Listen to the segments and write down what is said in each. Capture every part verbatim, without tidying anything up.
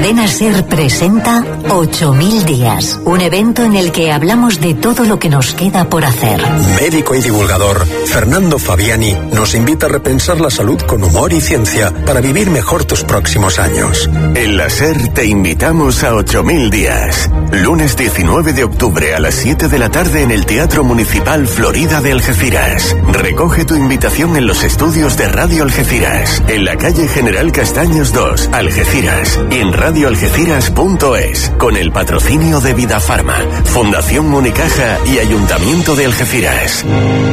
Cadena SER presenta ocho mil días, un evento en el que hablamos de todo lo que nos queda por hacer. Médico y divulgador Fernando Fabiani nos invita a repensar la salud con humor y ciencia para vivir mejor tus próximos años. En la SER te invitamos a ocho mil días. Lunes diecinueve de octubre a las siete de la tarde en el Teatro Municipal Florida de Algeciras. Recoge tu invitación en los estudios de Radio Algeciras, en la calle General Castaños dos, Algeciras, y en radio algeciras punto es, con el patrocinio de Vida Farma, Fundación Unicaja y Ayuntamiento de Algeciras.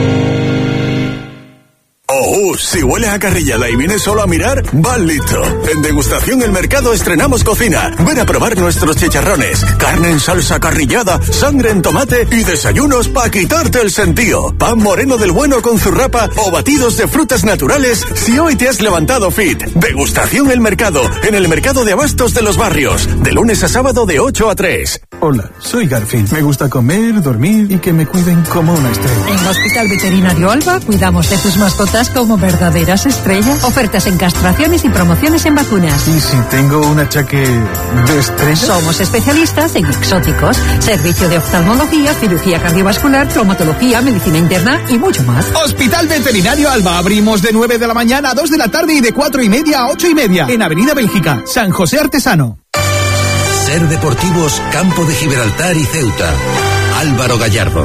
Oh, si huele a carrillada y vienes solo a mirar, vas listo. En Degustación El Mercado estrenamos cocina. Ven a probar nuestros chicharrones, carne en salsa carrillada, sangre en tomate y desayunos para quitarte el sentido. Pan moreno del bueno con zurrapa o batidos de frutas naturales si hoy te has levantado fit. Degustación El Mercado, en el Mercado de Abastos de los Barrios, de lunes a sábado de ocho a tres. Hola, soy Garfield. Me gusta comer, dormir y que me cuiden como una estrella. En Hospital Veterinario Alba cuidamos de tus mascotas como verdaderas estrellas. Ofertas en castraciones y promociones en vacunas. ¿Y si tengo un achaque de estrella? Somos especialistas en exóticos, servicio de oftalmología, cirugía cardiovascular, traumatología, medicina interna y mucho más. Hospital Veterinario Alba. Abrimos de nueve de la mañana a dos de la tarde y de cuatro y media a ocho y media. En Avenida Bélgica, San José Artesano. SER Deportivos, Campo de Gibraltar y Ceuta. Álvaro Gallardo.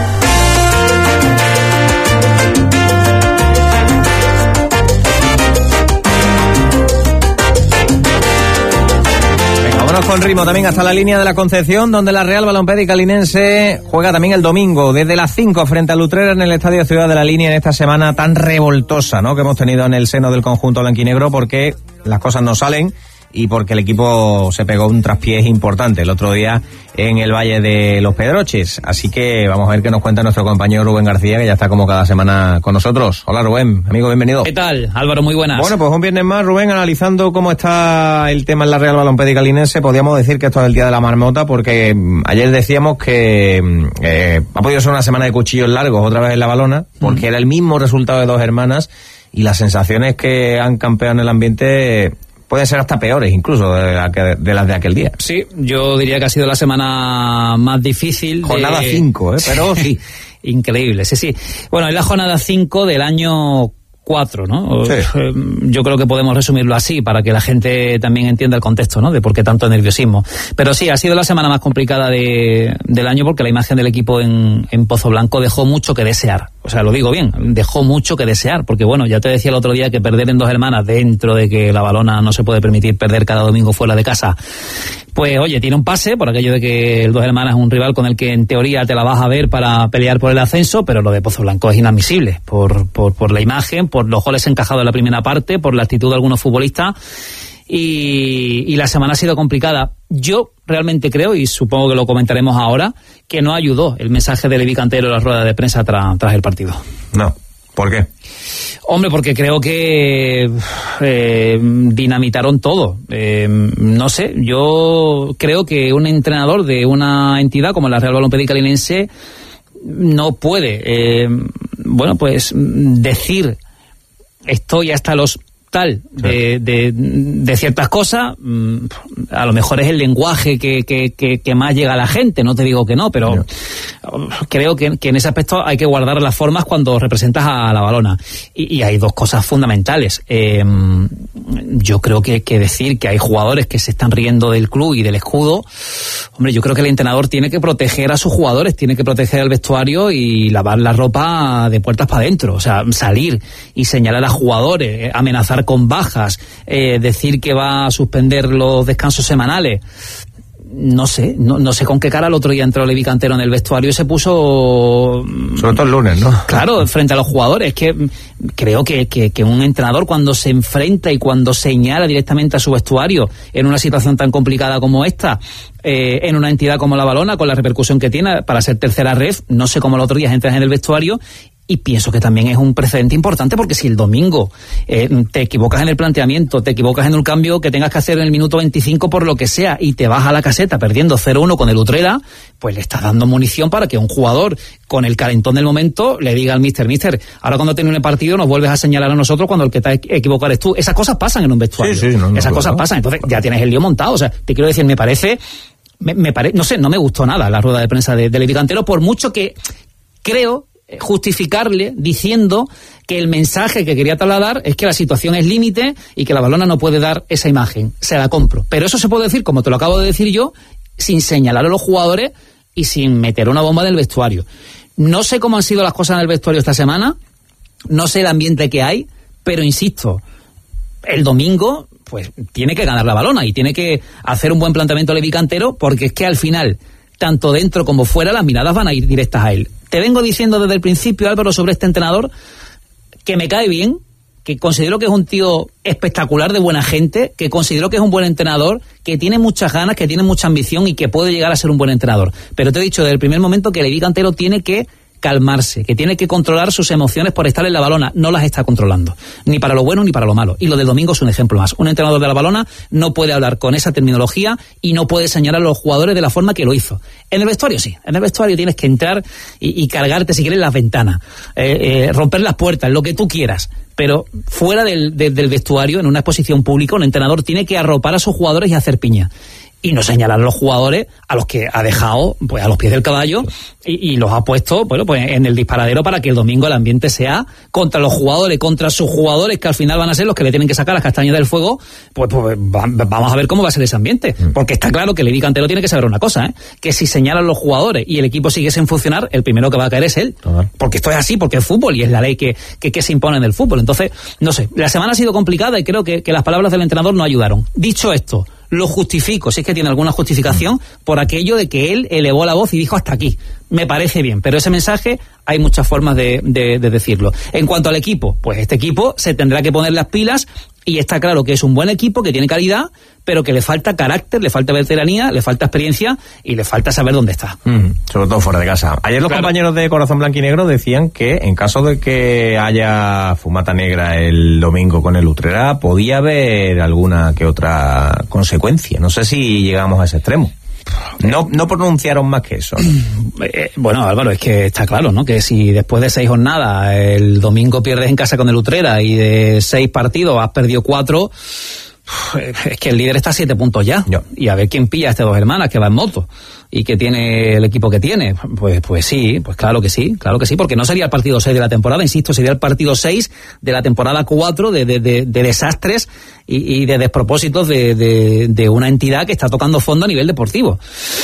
Vámonos con ritmo también hasta la línea de la Concepción, donde la Real Balompédica Linense juega también el domingo, desde las cinco frente al Utrera en el Estadio Ciudad de la Línea, en esta semana tan revoltosa, ¿no?, que hemos tenido en el seno del conjunto blanquinegro, porque las cosas no salen y porque el equipo se pegó un traspiés importante el otro día en el Valle de los Pedroches. Así que vamos a ver qué nos cuenta nuestro compañero Rubén García, que ya está como cada semana con nosotros. Hola Rubén, amigo, bienvenido. ¿Qué tal, Álvaro? Muy buenas. Bueno, pues un viernes más, Rubén, analizando cómo está el tema en la Real Balompédica Linense. Podríamos decir que esto es el día de la marmota, porque ayer decíamos que eh, ha podido ser una semana de cuchillos largos otra vez en la Balona, porque mm. era el mismo resultado de dos hermanas, y las sensaciones que han campeado en el ambiente pueden ser hasta peores incluso de, la que, de las de aquel día. Sí, yo diría que ha sido la semana más difícil. Jornada de... cinco, ¿eh? Pero sí. Increíble, sí, sí. Bueno, es la jornada cinco del año cuatro, ¿no? Sí. Yo creo que podemos resumirlo así para que la gente también entienda el contexto, ¿no?, de por qué tanto nerviosismo. Pero sí, ha sido la semana más complicada de, del año, porque la imagen del equipo en, en Pozo Blanco dejó mucho que desear. O sea, lo digo bien, dejó mucho que desear, porque bueno, ya te decía el otro día que perder en dos hermanas, dentro de que la Balona no se puede permitir perder cada domingo fuera de casa, pues oye, tiene un pase, por aquello de que el Dos Hermanas es un rival con el que en teoría te la vas a ver para pelear por el ascenso, pero lo de Pozo Blanco es inadmisible, por, por, por la imagen, por los goles encajados en la primera parte, por la actitud de algunos futbolistas, y, y la semana ha sido complicada. Yo realmente creo, y supongo que lo comentaremos ahora, que no ayudó el mensaje de Levi Cantero en la rueda de prensa tra, tras el partido. No, ¿por qué? Hombre, porque creo que eh, dinamitaron todo. Eh, no sé, yo creo que un entrenador de una entidad como la Real Balompédica Linense no puede, eh, bueno, pues decir estoy hasta los tal de, de, de ciertas cosas. A lo mejor es el lenguaje que, que, que, que más llega a la gente, no te digo que no, pero no. creo que, que en ese aspecto hay que guardar las formas cuando representas a la Balona. Y, y hay dos cosas fundamentales. Eh, yo creo que, que decir que hay jugadores que se están riendo del club y del escudo, hombre, yo creo que el entrenador tiene que proteger a sus jugadores, tiene que proteger al vestuario y lavar la ropa de puertas para adentro. O sea, salir y señalar a jugadores, amenazar con bajas, eh, decir que va a suspender los descansos semanales. No sé, no, no sé con qué cara el otro día entró Levi Cantero en el vestuario y se puso... Sobre todo el lunes, ¿no? Claro, frente a los jugadores. Que creo que, que, que un entrenador cuando se enfrenta y cuando señala directamente a su vestuario en una situación tan complicada como esta, eh, en una entidad como la Balona, con la repercusión que tiene para ser tercera ref, no sé cómo el otro día entras en el vestuario Y pienso que también es un precedente importante, porque si el domingo eh, te equivocas en el planteamiento, te equivocas en un cambio que tengas que hacer en el minuto veinticinco por lo que sea, y te vas a la caseta perdiendo cero uno con el Utrera, pues le estás dando munición para que un jugador con el calentón del momento le diga al míster, míster, ahora cuando termine el partido nos vuelves a señalar a nosotros cuando el que te ha equivocado eres tú. Esas cosas pasan en un vestuario. Sí, sí, no, no, Esas no, cosas no. pasan. Entonces ya tienes el lío montado. O sea, te quiero decir, me parece... Me, me pare, no sé, no me gustó nada la rueda de prensa de, de Levi Cantero, por mucho que creo justificarle diciendo que el mensaje que quería trasladar es que la situación es límite y que la Valona no puede dar esa imagen. Se la compro. Pero eso se puede decir, como te lo acabo de decir yo, sin señalar a los jugadores y sin meter una bomba del vestuario. No sé cómo han sido las cosas en el vestuario esta semana, no sé el ambiente que hay, pero insisto, el domingo pues tiene que ganar la Valona y tiene que hacer un buen planteamiento Levi Cantero, porque es que al final, tanto dentro como fuera, las miradas van a ir directas a él. Te vengo diciendo desde el principio, Álvaro, sobre este entrenador, que me cae bien, que considero que es un tío espectacular, de buena gente, que considero que es un buen entrenador, que tiene muchas ganas, que tiene mucha ambición y que puede llegar a ser un buen entrenador. Pero te he dicho desde el primer momento que Levi Cantero tiene que calmarse, que tiene que controlar sus emociones por estar en la Valona. No las está controlando, ni para lo bueno ni para lo malo. Y lo del domingo es un ejemplo más. Un entrenador de la Valona no puede hablar con esa terminología y no puede señalar a los jugadores de la forma que lo hizo. En el vestuario sí, en el vestuario tienes que entrar y, y cargarte, si quieres, las ventanas, eh, eh, romper las puertas, lo que tú quieras. Pero fuera del, de, del vestuario, en una exposición pública, un entrenador tiene que arropar a sus jugadores y hacer piña. Y no señalar a los jugadores a los que ha dejado pues a los pies del caballo y, y los ha puesto bueno pues en el disparadero para que el domingo el ambiente sea contra los jugadores, contra sus jugadores, que al final van a ser los que le tienen que sacar las castañas del fuego. Pues, pues va, vamos a ver cómo va a ser ese ambiente, porque está claro que Levi Cantero tiene que saber una cosa, ¿eh? Que si señalan los jugadores y el equipo sigue sin funcionar, el primero que va a caer es él, porque esto es así, porque es fútbol y es la ley que, que, que se impone en el fútbol. Entonces, no sé, la semana ha sido complicada y creo que, que las palabras del entrenador no ayudaron. Dicho esto, lo justifico, si es que tiene alguna justificación, por aquello de que él elevó la voz y dijo hasta aquí. Me parece bien, pero ese mensaje hay muchas formas de, de, de decirlo. En cuanto al equipo, pues este equipo se tendrá que poner las pilas, y está claro que es un buen equipo, que tiene calidad, pero que le falta carácter, le falta veteranía, le falta experiencia y le falta saber dónde está. Mm, sobre todo fuera de casa. Ayer los claro. compañeros de Corazón Blanquinegro decían que en caso de que haya fumata negra el domingo con el Utrera, podía haber alguna que otra consecuencia. No sé si llegamos a ese extremo. No, no pronunciaron más que eso. Eh, bueno, Álvaro, es que está claro, ¿no? Que si después de seis jornadas el domingo pierdes en casa con el Utrera y de seis partidos has perdido cuatro, es que el líder está a siete puntos ya. Yo. Y a ver quién pilla a estas dos hermanas que va en moto y que tiene el equipo que tiene. Pues pues sí, pues claro que sí, claro que sí, porque no sería el partido seis de la temporada, insisto, sería el partido seis de la temporada cuatro de, de, de, de desastres y, y de despropósitos de, de, de una entidad que está tocando fondo a nivel deportivo.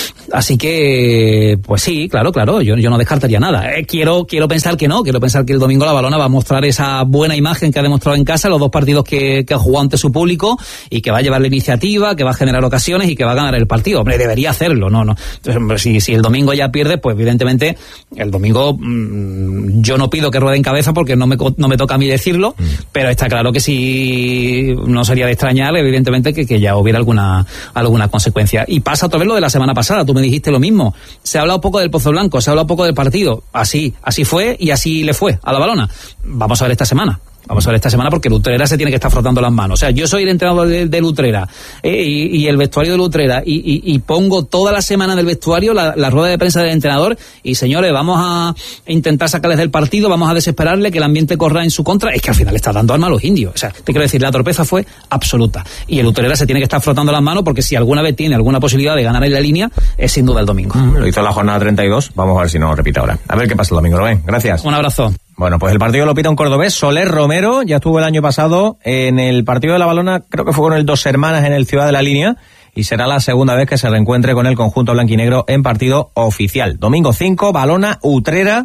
Así que, pues sí, claro, claro, yo, yo no descartaría nada. Eh, quiero, quiero pensar que no, quiero pensar que el domingo la Valona va a mostrar esa buena imagen que ha demostrado en casa, los dos partidos que, que ha jugado ante su público, y que va a llevar la iniciativa, que va a generar ocasiones y que va a ganar el partido. Hombre, debería hacerlo, no, no. Entonces, hombre, si, si el domingo ya pierde, pues evidentemente el domingo mmm, yo no pido que ruede en cabeza porque no me, no me toca a mí decirlo, mm. pero está claro que si no sería de extrañar, evidentemente, que, que ya hubiera alguna, alguna consecuencia. Y pasa otra vez lo de la semana pasada, tú me dijiste lo mismo. Se ha hablado poco del Pozo Blanco, se ha hablado poco del partido. Así, así fue y así le fue a la Valona. Vamos a ver esta semana. Vamos a ver esta semana porque el Utrera se tiene que estar frotando las manos. O sea, yo soy el entrenador del de Utrera eh, y, y el vestuario del Utrera y, y, y pongo toda la semana del vestuario la, la rueda de prensa del entrenador y, señores, vamos a intentar sacarles del partido, vamos a desesperarle, que el ambiente corra en su contra. Es que al final le está dando arma a los indios. O sea, te quiero decir, la torpeza fue absoluta. Y el Utrera se tiene que estar frotando las manos porque si alguna vez tiene alguna posibilidad de ganar en la línea, es sin duda el domingo. Mm, lo hizo en la jornada treinta y dos. Vamos a ver si no lo repite ahora. A ver qué pasa el domingo, Rubén. Gracias. Un abrazo. Bueno, pues el partido lo pita un cordobés, Soler Romero, ya estuvo el año pasado en el partido de la Valona, creo que fue con el Dos Hermanas en el Ciudad de la Línea, y será la segunda vez que se reencuentre con el conjunto blanquinegro en partido oficial. Domingo cinco, Valona, Utrera,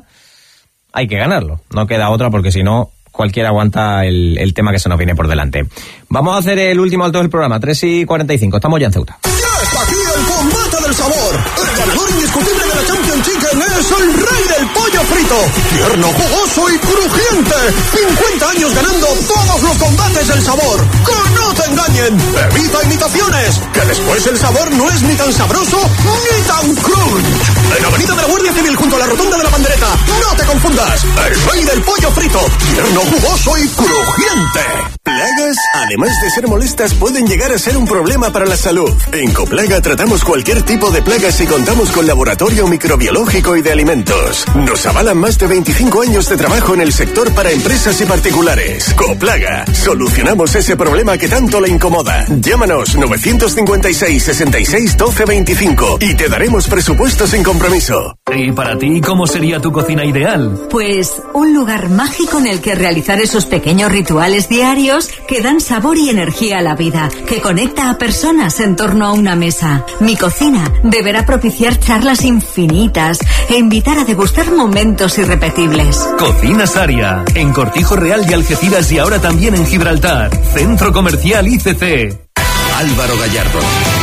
hay que ganarlo, no queda otra porque si no cualquiera aguanta el, el tema que se nos viene por delante. Vamos a hacer el último alto del programa, tres y cuarenta y cinco, estamos ya en Ceuta. ¡Ya está aquí el combate del sabor! El ganador indiscutible de la Champions Chicken es el rey del pollo frito. Tierno, jugoso y crujiente. cincuenta años ganando todos los combates del sabor. ¡Conoce te engañen. Evita imitaciones, que después el sabor no es ni tan sabroso ni tan crunch. En Avenida de la Guardia Civil, junto a la Rotonda de la Pandereta. No te confundas, el rey del pollo frito, tierno, jugoso y crujiente. Plagas, además de ser molestas, pueden llegar a ser un problema para la salud. En Coplaga tratamos cualquier tipo de plagas y contamos con laboratorio microbiológico y de alimentos. Nos avalan más de veinticinco años de trabajo en el sector para empresas y particulares. Coplaga, solucionamos ese problema que tanto le incomoda. Llámanos nueve cinco seis, sesenta y seis, doce veinticinco y te daremos presupuesto sin compromiso. ¿Y para ti cómo sería tu cocina ideal? Pues un lugar mágico en el que realizar esos pequeños rituales diarios que dan sabor y energía a la vida, que conecta a personas en torno a una mesa. Mi cocina deberá propiciar charlas infinitas e invitar a degustar momentos irrepetibles. Cocina Saria, en Cortijo Real de Algeciras y ahora también en Gibraltar. Centro Comercial I C C. Álvaro Gallardo.